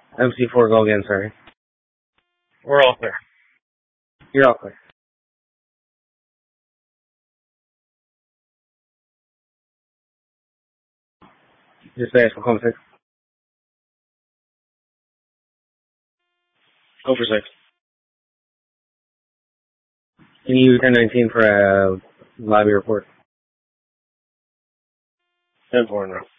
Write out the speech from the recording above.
MC4, go again, sorry. We're all clear. You're all clear. Just ask for home 6. Go for 6. Can you use 1019 for a lobby report? 10-4 now.